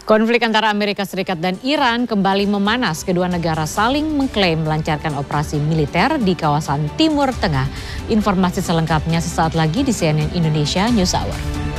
Konflik antara Amerika Serikat dan Iran kembali memanas. Kedua negara saling mengklaim melancarkan operasi militer di kawasan Timur Tengah. Informasi selengkapnya sesaat lagi di CNN Indonesia News Hour.